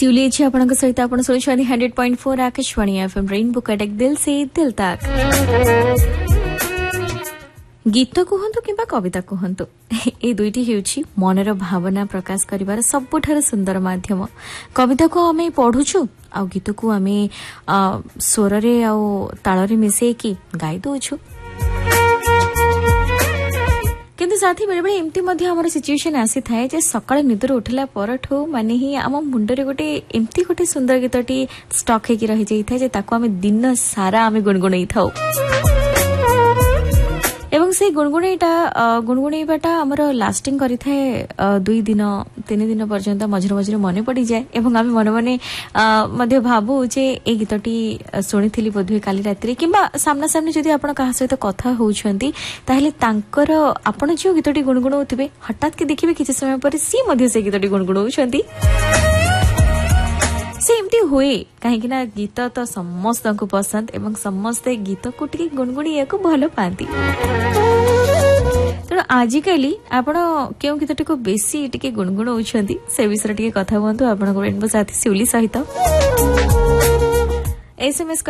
सिउली अच्छी आपन सहित आपण सुनी 100.4 आकाशवाणी एफएम रेनबो कटक दिल से दिल तक गीत कहतु कि कविता कहतु ए दुईटी हेउछि मनर भावना प्रकाश करिवार सबुठार सुंदर माध्यम। कविता को आमे पढुछु आ गीत को आमे स्वर रे आ ताल रे मिसे की गाई दोछु। किंतु साथी बेले बेले एमती मध्य हमर सिचुएशन आसी थाए जे सकाळ निदर उठला परठो माने ही आम मुंडरे गोटे एमती गोटे सुंदर गीतटी स्टॉक हेकी रहि जाई थाए जे ताको आमे दिन सारा आमे गुणगुणाई थाउ एवं से गुणगुणाइबाटा हमर लास्टिंग करि थाए 2 दिन 3 दिन पर्यंत मझिर मझिर मने पड़ी जाए एवं आमे मन मने मध्य भाबु जे ए गीतटी सुनिथिली बोधुए काली रात्रि किंबा सामना सामने जदि आपण कहा सहित कथा होउछंती ताहेले तांकर आपण जे गीतटी गुणगुणाउथिबे हठात के देखिबे किछ समय पर सी मध्य से गीतटी गुणगुणाउछंती। से एमती हुए कहीं ना गीत तो समस्त को पसंद एवं समस्ते गीत को टी गुणगुणिया को भल पाती। तेणु आजिकली आपण क्यों गीतटी को बेसी टी गुणगुणाउछंती से विषय टी कथा हुंतु आपण रेनबो साथी सिउली सहित एसएमएस